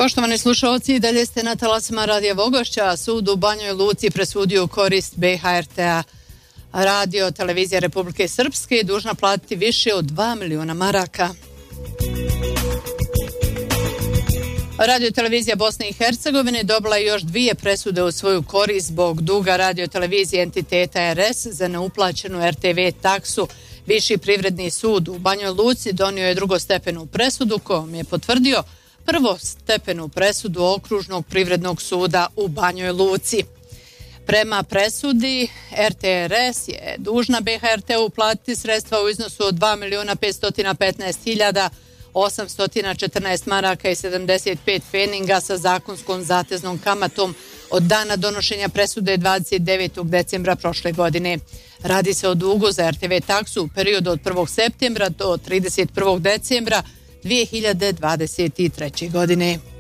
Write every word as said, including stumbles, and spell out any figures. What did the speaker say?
Poštovani slušalci, dalje ste na talasima Radija Vogošća. Sud u Banjoj Luci presudio u korist B H R T-a. Radio televizija Republike Srpske je dužna platiti više od dva miliona maraka. Radio televizija Bosne i Hercegovine dobila je još dvije presude u svoju korist zbog duga radio televizije entiteta R S za neuplaćenu R T V taksu. Viši privredni sud u Banjoj Luci donio je drugostepenu presudu kojom je potvrdio prvostepenu presudu Okružnog privrednog suda u Banjoj Luci. Prema presudi, R T R S je dužna B H R T-u uplatiti sredstva u iznosu od dva miliona petsto petnaest hiljada osamsto četrnaest maraka i sedamdeset pet pfeninga sa zakonskom zateznom kamatom od dana donošenja presude dvadeset devetog decembra prošle godine. Radi se o dugu za R T V taksu u periodu od prvog septembra do trideset prvog decembra dvije hiljade dvadeset treće. godine.